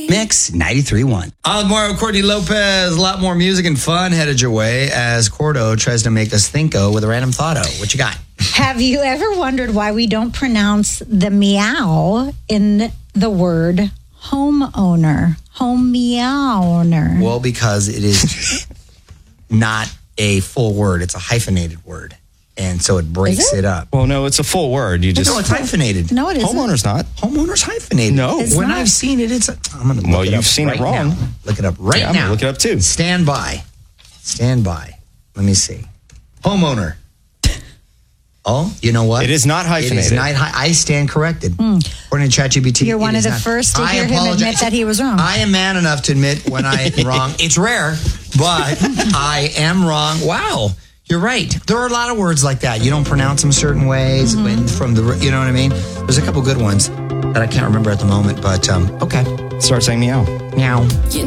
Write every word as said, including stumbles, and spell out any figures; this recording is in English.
Mix ninety-three point one. I'm with Mario Courtney Lopez. A lot more music and fun headed your way as Cordo tries to make us think-o with a random thought-o. What you got? Have you ever wondered why we don't pronounce the meow in the word homeowner? Home meowner. Well, because it is not a full word. It's a hyphenated word. And so it breaks it? it up. Well, no, it's a full word. You just No, it's hyphenated. No, it isn't. Homeowner's not. Homeowner's hyphenated. No. It's when not. I've seen it, it's. A, I'm going to look Well, it you've up seen it right wrong. now. Look it up right Yeah, I'm now. gonna look it up too. Stand by. Stand by. Let me see. Homeowner. Oh, you know what? It is not hyphenated. It is not. Hi- I stand corrected. According to ChatGPT, You're one it of is the not. first to I hear him apologize. admit that he was wrong. I am man enough to admit when I'm wrong. It's rare, but I am wrong. Wow. You're right. There are a lot of words like that. You don't pronounce them certain ways. Mm-hmm. When from the, you know what I mean? There's a couple good ones that I can't remember at the moment, but um, okay. Start saying meow. Meow. You